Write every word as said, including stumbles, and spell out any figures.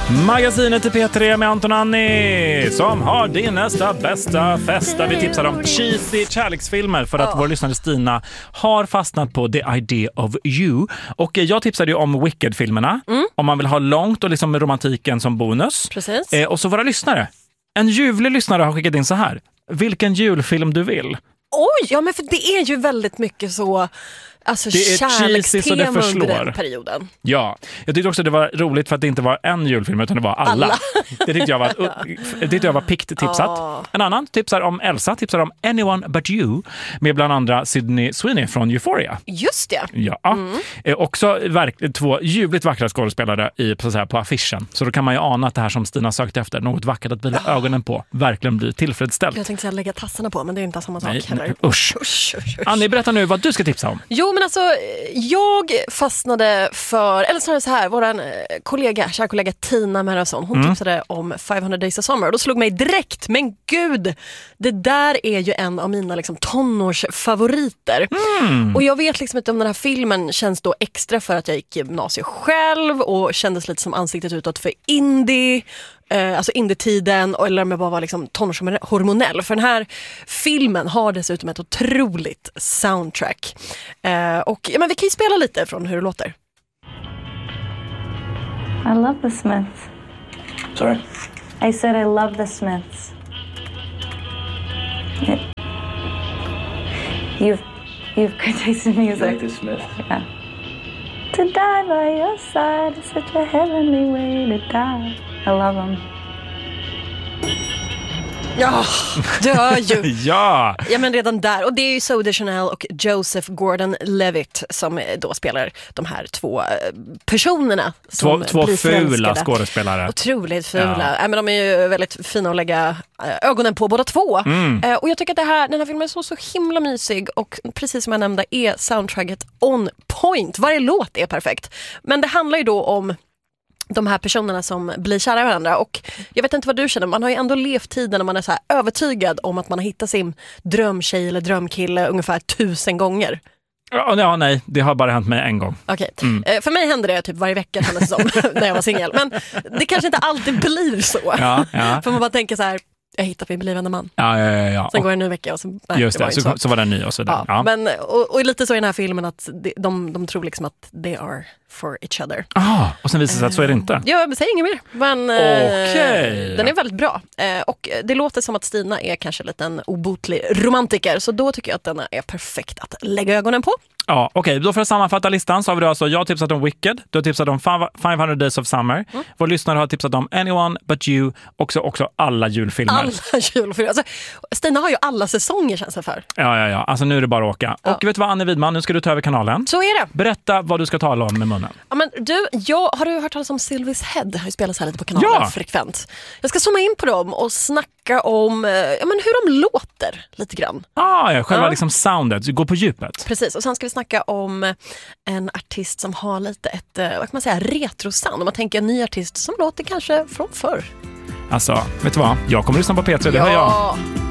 Magasinet i P tre med Anton Annie som har din nästa bästa fest där vi tipsar om cheesy kärleksfilmer för att oh. vår lyssnare Stina har fastnat på The Idea of You. Och jag tipsade ju om Wicked-filmerna mm. om man vill ha långt och liksom romantiken som bonus. Precis. Eh, och så våra lyssnare. En ljuvlig lyssnare har skickat in så här. Vilken julfilm du vill. Oj, ja men för det är ju väldigt mycket så... Alltså kärlekstema under den perioden. Ja, jag tyckte också det var roligt för att det inte var en julfilm utan det var alla. alla. Det tyckte jag var, det tyckte jag var pikt tipsat. Oh. En annan tipsar om Elsa, tipsar om Anyone But You med bland andra Sydney Sweeney från Euphoria. Just det. Ja, mm. eh, också verk, två ljuvligt vackra skådespelare i, så att säga, på affischen. Så då kan man ju ana att det här som Stina sökte efter, något vackert att vila oh. ögonen på, verkligen blir tillfredsställt. Jag tänkte säga lägga tassarna på, men det är inte samma sak nej, heller. Nej, usch. Usch, usch, usch. Annie, berätta nu vad du ska tipsa om. Jo, men alltså, jag fastnade för, eller snarare så här, vår kollega, kär kollega Tina Merason, hon mm. tipsade om five hundred days of summer och då slog mig direkt, men gud, det där är ju en av mina liksom tonårsfavoriter. Mm. Och jag vet liksom inte om den här filmen känns då extra för att jag gick gymnasiet själv och kändes lite som ansiktet utåt för indie. Eh, alltså indie-tiden eller om jag bara var liksom tonårshormonell. För den här filmen har dessutom ett otroligt soundtrack. Eh, och ja, men vi kan ju spela lite från hur det låter. I love the Smiths. Sorry? I said I love the Smiths. Yeah. You've, you've good taste in music. You like the Smiths? Yeah. To die by your side is such a heavenly way to die. I love them. Ja, du hör ju. ja. Ja, men redan där. Och det är ju Zooey Deschanel och Joseph Gordon-Levitt som då spelar de här två personerna. Två, två fula skådespelare. Otroligt fula. Ja. Ja, men de är ju väldigt fina att lägga ögonen på båda två. Mm. Och jag tycker att det här, den här filmen är så, så himla mysig. Och precis som jag nämnde är soundtracket on point. Varje låt är perfekt. Men det handlar ju då om de här personerna som blir kära i varandra. Och jag vet inte vad du känner, man har ju ändå levt tiden när man är så här övertygad om att man har hittat sin drömtjej eller drömkille ungefär tusen gånger. Ja, ja, nej, det har bara hänt mig en gång. Okej, okay. mm. För mig hände det typ varje vecka kändes som när jag var singel. Men det kanske inte alltid blir så. Ja, ja. För man bara tänker så här, jag hittar min blivande man. Ja, ja, ja, ja. Sen går det en ny vecka och så... Nej, just det, det så, så. så var det ny och så där. Ja, ja. Men, och, och lite så i den här filmen att de, de, de tror liksom att they are for each other. Ah, och sen visar det sig att så är det inte. Ja, men säg inget mer. Men okay. eh, den är väldigt bra. Eh, och det låter som att Stina är kanske lite en obotlig romantiker. Så då tycker jag att den är perfekt att lägga ögonen på. Ja, okej. Okay. Då för att sammanfatta listan så har vi då alltså, jag har tipsat om Wicked, du har tipsat om five hundred days of summer. Mm. Vår lyssnare har tipsat om Anyone But You, också, också alla julfilmer. Alla julfilmer. Alltså, Stina har ju alla säsonger känns det för. Ja, ja, ja. Alltså nu är det bara att åka. Ja. Och vet du vad, Annie Widman, nu ska du ta över kanalen. Så är det. Berätta vad du ska tala om med munnen. Ja, men du, jag, har du hört talas om Sylvies Head? Har ju spelat här lite på kanalen ja. frekvent. Jag ska zooma in på dem och snacka om ja, men hur de låter lite grann. Ah, ja, själva ja. liksom soundet, gå på djupet. Precis, och sen ska vi snacka om en artist som har lite ett, vad kan man säga, retrosound. Om man tänker en ny artist som låter kanske från förr. Alltså, vet du vad? Jag kommer lyssna på P tre, det ja. hör jag.